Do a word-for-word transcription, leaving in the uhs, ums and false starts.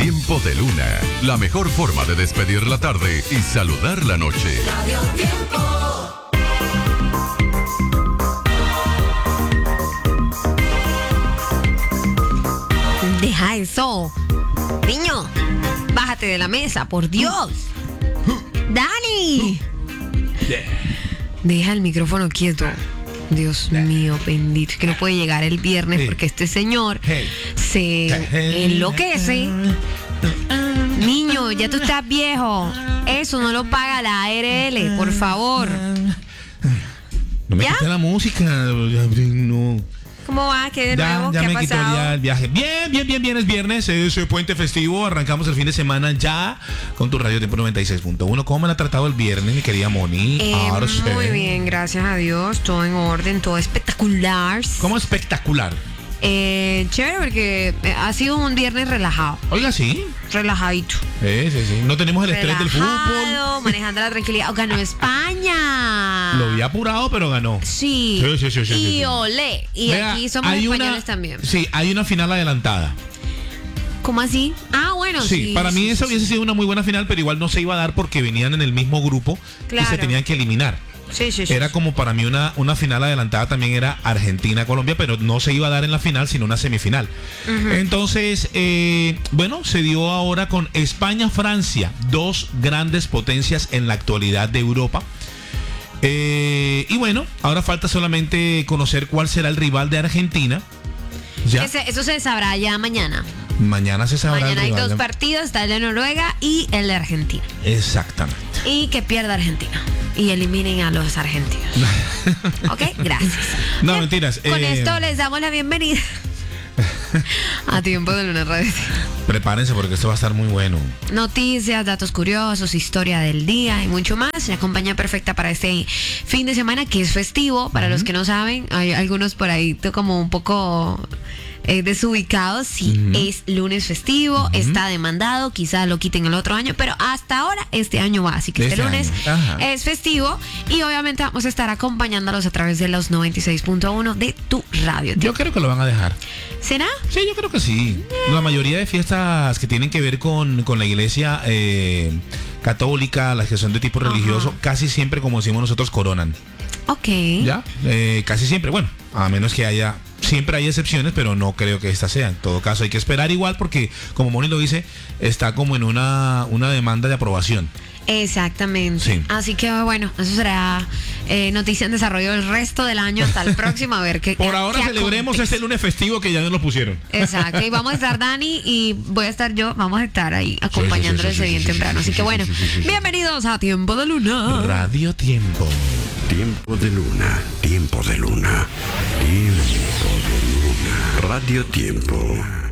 Tiempo de Luna, la mejor forma de despedir la tarde y saludar la noche. Radio Tiempo. Deja eso. Niño, bájate de la mesa, por Dios. Dani. Deja el micrófono quieto. Dios mío, bendito, que no puede llegar el viernes Hey. porque este señor Hey. se Hey. enloquece. Niño, ya tú estás viejo. Eso no lo paga la A R L, por favor. No me ¿Ya? quité la música. No. ¿Cómo va? ¿Qué de Ya, nuevo? ya ¿Qué ha me quitó pasado? ya el viaje. Bien, bien, bien, bien. Es viernes, es eh, puente festivo. Arrancamos el fin de semana ya con tu Radio Tiempo noventa y seis punto uno. ¿Cómo me la ha tratado el viernes, mi querida Moni? Eh, Arce. muy bien, gracias a Dios. Todo en orden, todo espectacular. ¿Cómo espectacular? Eh, chévere porque eh, ha sido un viernes relajado. Oiga, sí. Relajadito. Sí, sí, sí. No tenemos el estrés del fútbol. Relajado, manejando la tranquilidad. Ganó España. Lo vi apurado, pero ganó. Sí. Sí, sí, sí, sí, y sí, sí. olé. Y Vea, aquí somos hay españoles una- también. Sí, hay una final adelantada. ¿Cómo así? Ah, bueno, sí. Sí, para mí sí, eso sí, hubiese sido una muy buena final, pero igual no se iba a dar porque venían en el mismo grupo y Claro. se tenían que eliminar. Sí, sí, sí. Era como para mí una, una final adelantada también era Argentina-Colombia, pero no se iba a dar en la final, sino una semifinal. Entonces, eh, bueno, se dio ahora con España-Francia, dos grandes potencias en la actualidad de Europa. Eh, y bueno, ahora falta solamente conocer cuál será el rival de Argentina. Ya, Ese- eso se sabrá ya mañana. mañana se sabrá Mañana el hay rival. dos partidos, está el de Noruega y el de Argentina. Exactamente. Y que pierda Argentina. Y eliminen a los argentinos. ¿Ok? Gracias. No, Bien, mentiras, Con eh, esto les damos la bienvenida a Tiempo de Luna Radio. Prepárense porque esto va a estar muy bueno. Noticias, datos curiosos, historia del día y mucho más. La compañía perfecta para este fin de semana que es festivo. Para los que no saben, hay algunos por ahí to- como un poco eh, desubicados. Sí, es lunes festivo, está demandado, quizás lo quiten el otro año, pero hasta ahora este año va. Así que este, Este lunes año, ajá. es festivo y obviamente vamos a estar acompañándolos a través de los noventa y seis punto uno de tu radio. Yo creo que lo van a dejar. ¿Será? Sí, yo creo que sí. La mayoría de fiestas que tienen que ver con, con la iglesia eh, católica, las que son de tipo Ajá. religioso, casi siempre, como decimos nosotros, coronan. Ok. ¿Ya? Eh, casi siempre. Bueno, a menos que haya... Siempre hay excepciones, pero no creo que esta sea. En todo caso, hay que esperar igual porque, como Moni lo dice, está como en una, una demanda de aprobación. Exactamente. Sí. Así que bueno, eso será eh, noticia en desarrollo el resto del año hasta el próximo a ver qué. Por qué- ahora qué celebremos acontece. este lunes festivo que ya nos lo pusieron. Exacto. Y vamos a estar Dani y voy a estar yo. Vamos a estar ahí acompañándoles sí, sí, bien sí, sí, temprano. sí, Así sí, que sí, bueno, sí, sí, sí, sí. bienvenidos a Tiempo de Luna. Radio Tiempo. Tiempo de Luna, Tiempo de Luna, Tiempo de Luna, Radio Tiempo.